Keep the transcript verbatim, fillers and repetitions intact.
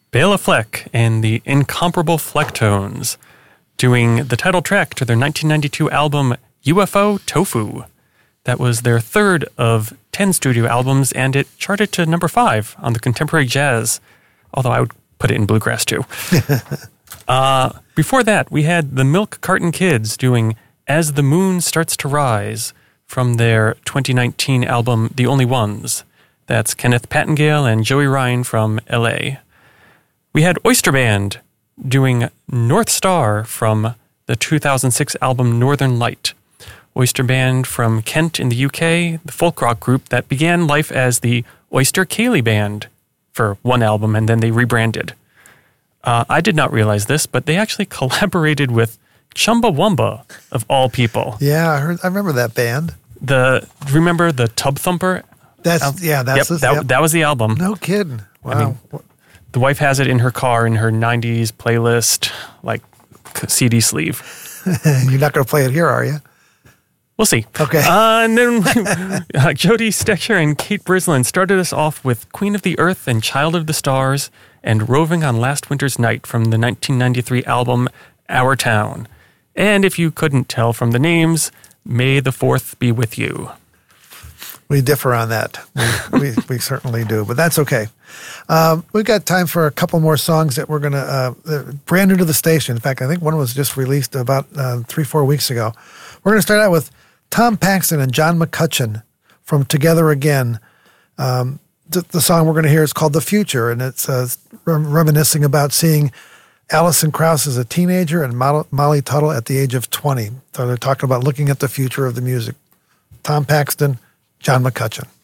Bela Fleck and the incomparable Flecktones doing the title track to their nineteen ninety-two album U F O Tofu. That was their third of ten studio albums, and it charted to number five on the Contemporary Jazz, although I would put it in bluegrass too. uh, before that, we had the Milk Carton Kids doing As the Moon Starts to Rise from their twenty nineteen album The Only Ones. That's Kenneth Pattengale and Joey Ryan from L A. We had Oyster Band doing North Star from the two thousand six album Northern Light. Oyster Band from Kent in the U K, the folk rock group that began life as the Oyster Ceilidh Band for one album and then they rebranded. Uh, I did not realize this, but they actually collaborated with Chumbawamba, of all people. Yeah, I heard. I remember that band. The remember the Tub Thumper? That's Al- yeah. That's yep, the, that, yep. that was the album. No kidding. Wow. I mean, the wife has it in her car in her nineties playlist, like C D sleeve. You're not going to play it here, are you? We'll see. Okay. Uh, and then uh, Jody Stecher and Kate Brislin started us off with Queen of the Earth and Child of the Stars and Roving on Last Winter's Night from the nineteen ninety-three album Our Town. And if you couldn't tell from the names, May the Fourth be with you. We differ on that. We, we, we certainly do, but that's okay. Um, we've got time for a couple more songs that we're going to, uh, brand new to the station. In fact, I think one was just released about uh, three, four weeks ago. We're going to start out with Tom Paxton and John McCutcheon from Together Again. Um, the, the song we're going to hear is called The Future, and it's uh, rem- reminiscing about seeing Alison Krauss as a teenager and Mo- Molly Tuttle at the age of twenty. So they're talking about looking at the future of the music. Tom Paxton, John McCutcheon.